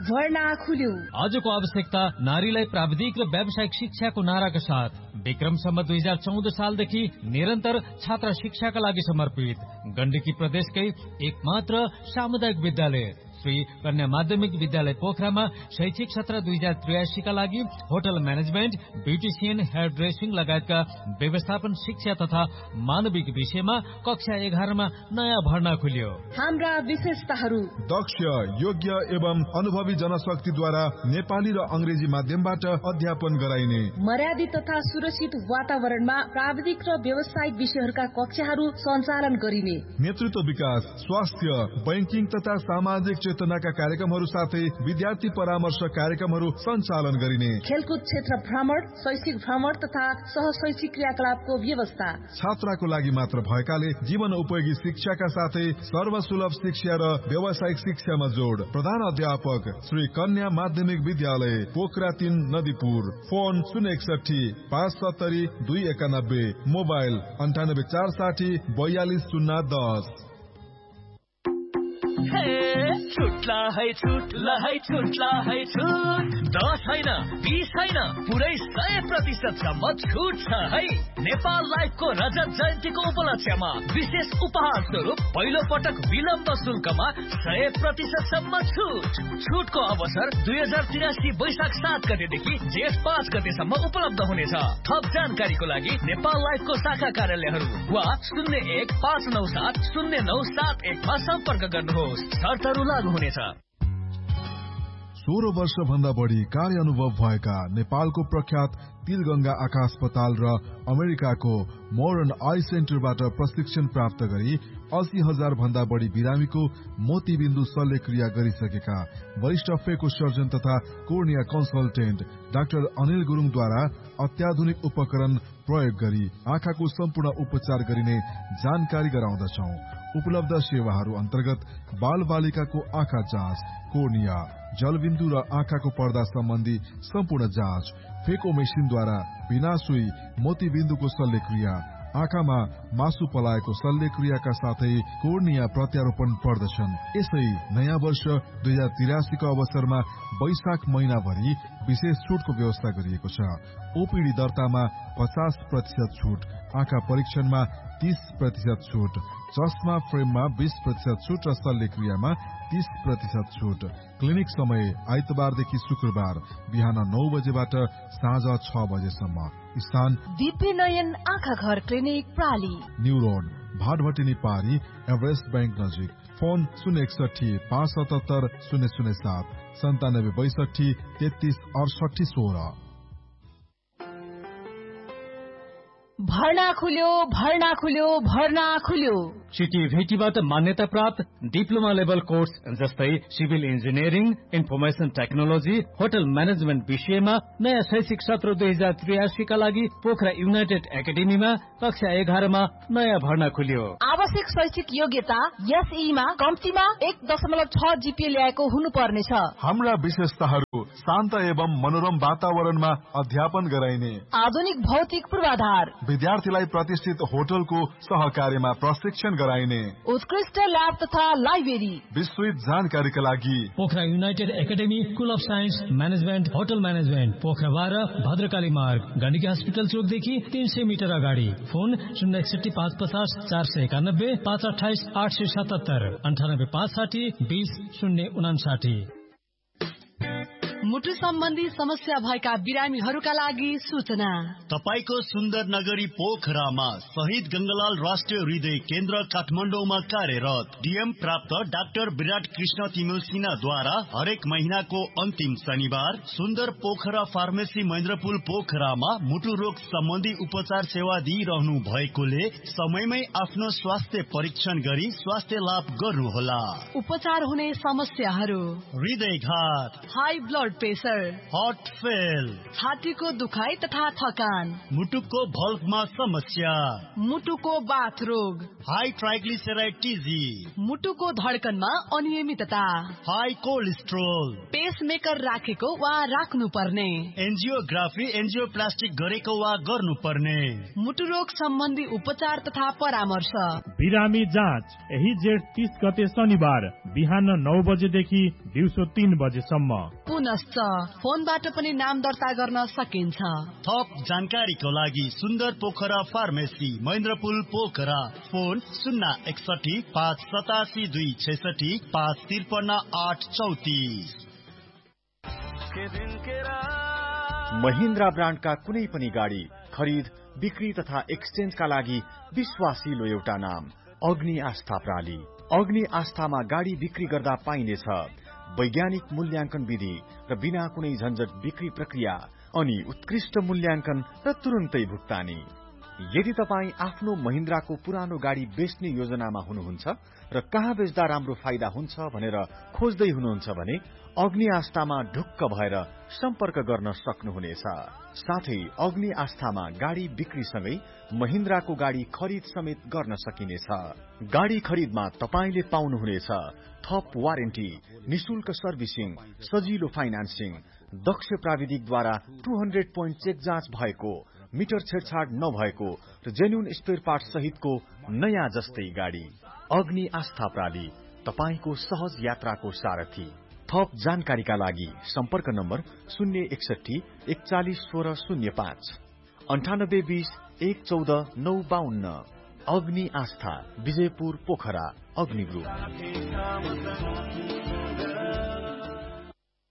भर्ना खुल्यो। आजको आवश्यकता नारीलाई प्राविधिक र व्यावसायिक शिक्षाको नाराका साथ विक्रमसम्म 2014 सालदेखि निरन्तर छात्र शिक्षाका लागि समर्पित गण्डकी प्रदेशकै एकमात्र सामुदायिक विद्यालय श्री कन्या माध्यमिक विद्यालय पोखरामा शैक्षिक सत्र 2083 का लागि hotel management, beautician, hair dressing लगायतका व्यवस्थापन शिक्षा तथा मानविक विषयमा कक्षा 11 मा नयाँ भर्ना खुल्यो। हाम्रा विशेषताहरू: दक्ष, योग्य एवं अनुभवी जनशक्तिद्वारा नेपाली र अंग्रेजी माध्यमबाट अध्यापन गराइने, मर्यादित तथा सुरक्षित वातावरणमा प्राविधिक र व्यावसायिक विषयहरूका कक्षाहरू सञ्चालन गरिने, नेतृत्व विकास, स्वास्थ्य, बैंकिङ तथा सामाजिक चेतनाका कार्यक्रमहरू साथै विद्यार्थी परामर्श कार्यक्रमहरू सञ्चालन गरिने, खेलकुद क्षेत्र भ्रमण, शैक्षिक भ्रमण तथा सहशैक्षिक क्रियाकलापको व्यवस्था, छात्राको लागि मात्र भएकाले जीवन उपयोगी शिक्षाका साथै सर्वसुलभ शिक्षा र व्यावसायिक शिक्षामा जोड। प्रधान अध्यापक श्री कन्या माध्यमिक विद्यालय पोखरा 3 नदीपुर। Phone 061 570 291, mobile 98 460 42 010। छुट्ला है छुट 10 होइन 20 होइन पुरै 100% सम्म छुट छ है। नेपाल लाइफको रजत जयन्तीको उपलक्ष्यमा विशेष उपहार स्वरूप पहिलो पटक विलम्ब शुल्कमा 100% सम्म छुट। छुटको अवसर 2083 वैशाख 7 गतेदेखि जेठ 5 गतेसम्म उपलब्ध हुनेछ। थप जानकारीको लागि नेपाल लाइफको शाखा कार्यालयहरू वा 01 597 0971 मा सम्पर्क गर्नुहोस्। शर्तहरू लागू हुनेछ। 16 वर्ष भन्दा बढी कार्य अनुभव भएका नेपालको प्रख्यात तिलगंगा आँखा अस्पताल र अमेरिकाको मोडर्न आई सेन्टरबाट प्रशिक्षण प्राप्त गरी 80,000 भन्दा बढी बिरामीको मोतीबिन्दु शल्यक्रिया गरिसकेका वरिष्ठ फेको सर्जन तथा कोर्निया कन्सल्टेन्ट डाक्टर अनिल गुरुङद्वारा अत्याधुनिक उपकरण प्रयोग गरी आँखाको सम्पूर्ण उपचार गरिने जानकारी गराउँदछौ। उपलब्ध सेवाहरू अन्तर्गत बाल बालिकाको आँखा जाँच, कोर्निया, जलबिन्दु र आँखाको पर्दा सम्बन्धी सम्पूर्ण जाँच, फेको मेसिनद्वारा बिना सुई मोतीबिन्दुको शल्यक्रिया, आँखामा मासु पलाएको शल्यक्रियाका साथै कोर्निया प्रत्यारोपण पर्दछन्। यसै नयाँ वर्ष 2083 को अवसरमा वैशाख महिनाभरि विशेष छुटको व्यवस्था गरिएको छ। ओपीडी दर्तामा 50% छुट, आँखा परीक्षणमा 30% छुट, चस्मा फ्रेममा 20% छुट र शल्यक्रियामा 30% छुट। क्लिनिक समय आइतबारदेखि शुक्रबार बिहान 9 बजेबाट साँझ 6 बजेसम्म। स्थान दिव्य नयन आँखा घर क्लिनिक प्राली, न्यू रोड, भाटभटिनी पारी, एभरेस्ट बैंक नजिक। फोन 061 577 007 97 62 33 68 16। भर्ना खुल्यो, भर्ना खुल्यो, भर्ना खुल्यो। सिटी भेटीबाट मान्यता प्राप्त डिप्लोमा लेभल कोर्स जस्तै civil engineering, information technology, hotel management विषयमा नयाँ शैक्षिक सत्र 2083 का लागि पोखरा युनाइटेड एकाडेमीमा कक्षा 11 मा नयाँ भर्ना खुल्यो। आवश्यक शैक्षिक योग्यता एसईमा कम्तीमा 1.6 जीपीए ल्याएको हुनुपर्नेछ। हाम्रा विशेषताहरू: शान्त एवं मनोरम वातावरणमा अध्यापन गराइने, आधुनिक भौतिक पूर्वाधार, विद्यार्थीलाई प्रतिष्ठित होटलको सहकार्यमा प्रशिक्षण गराइने, उत्कृष्ट ल्याब तथा लाइब्रेरी। विस्तृत जानकारीका लागि Pokhara United academy, school of science management, hotel management, Pokhara 12 Bhadrakali मार्ग, गण्डकी हस्पिटल चोकदेखि 300 मिटर अगाडि। फोन 061 550 491 528 877 98 560 20 059। मुटु सम्बन्धी समस्या भएका बिरामीहरूका लागि सूचना। तपाईको सुन्दर नगरी पोखरामा शहीद गंगालाल राष्ट्रिय हृदय केन्द्र काठमाडौँमा कार्यरत डीएम प्राप्त डाक्टर विराट कृष्ण तिमल सिन्हाद्वारा हरेक महिनाको अन्तिम शनिबार सुन्दर पोखरा फार्मेसी महेन्द्रपुल पोखरामा मुटु रोग सम्बन्धी उपचार सेवा दिइरहनु भएकोले समयमै आफ्नो स्वास्थ्य परीक्षण गरी स्वास्थ्य लाभ गर्नुहोला। उपचार हुने समस्याहरू: हृदयघात, high blood pressure, heart fail, छातीको दुखाइ तथा थकान, मुटुको भल्भमा समस्या, मुटुको बाथ रोग, हाई ट्राइग्लिसराइड टीजी, मुटुको धड्कनमा अनियमितता, हाई कोलेस्ट्रोल, पेसमेकर राखेको वा राख्नु पर्ने, एन्जियोग्राफी एन्जियोप्लास्टिक गरेको वा गर्नुपर्ने, मुटु रोग सम्बन्धी उपचार तथा परामर्श। बिरामी जाँच यही जेठ 30 गते शनिबार बिहान 9 बजेदेखि दिउँसो 3 बजेसम्म। पुनश्च फोनबाट पनि नाम दर्ता गर्न सकिन्छ। थप जानकारीको लागि सुन्दर पोखरा फार्मेसी, महेन्द्रपुल पोखरा। फोन 061 587 266 553 834। महिन्द्रा ब्रान्डका कुनै पनि गाडी खरिद, बिक्री तथा एक्सचेन्जका लागि विश्वासिलो एउटा नाम अग्नि आस्था प्राली। अग्नि आस्थामा गाडी बिक्री गर्दा पाइनेछ वैज्ञानिक मूल्याङ्कन विधि र बिना कुनै झन्झट बिक्री प्रक्रिया अनि उत्कृष्ट मूल्याङ्कन र तुरुन्तै भुक्तानी। यदि तपाईँ आफ्नो महिन्द्राको पुरानो गाडी बेच्ने योजनामा हुनुहुन्छ र कहाँ बेच्दा राम्रो फाइदा हुन्छ भनेर खोज्दै हुनुहुन्छ भने अग्नि आस्थामा ढुक्क भएर सम्पर्क गर्न सक्नुहुनेछ। साथै अग्नि आस्थामा गाडी बिक्रीसँगै महिन्द्राको गाडी खरिद समेत गर्न सकिनेछ। गाडी खरिदमा तपाईले पाउनुहुनेछ थप वारेन्टी, निशुल्क सर्भिसिङ, सजिलो फाइनान्सिङ, दक्ष प्राविधिकद्वारा 200 पोइन्ट चेक जाँच भएको, मिटर छेडछाड नभएको र जेन्युन स्पेयर पार्ट सहितको नयाँ जस्तै गाडी। अग्नि आस्था प्राली, तपाईको सहज यात्राको सारथी। थप जानकारीका लागि सम्पर्क नम्बर 061 41 16 05 98 20 114 952। अग्नि आस्था, विजयपुर पोखरा, अग्नि ग्रुप।